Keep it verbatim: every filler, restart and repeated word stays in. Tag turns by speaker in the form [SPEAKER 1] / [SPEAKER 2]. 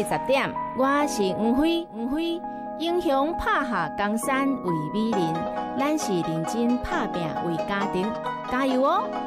[SPEAKER 1] 十点，我是黄辉，黄辉。英雄拍下江山为美人，咱是认真拍拼为家庭，加油哦！